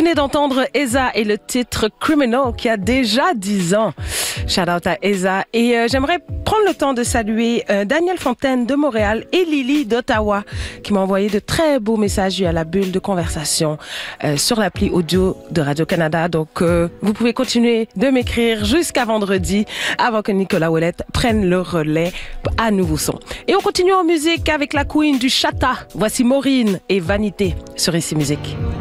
venez d'entendre Eza et le titre Criminal qui a déjà 10 ans. Shout out à Eza. Et j'aimerais prendre le temps de saluer Daniel Fontaine de Montréal et Lily d'Ottawa qui m'ont envoyé de très beaux messages à la bulle de conversation sur l'appli audio de Radio-Canada. Donc, vous pouvez continuer de m'écrire jusqu'à vendredi avant que Nicolas Ouellette prenne le relais à nouveau son. Et on continue en musique avec la queen du chata. Voici Maureen et Vanité sur Ici Musique.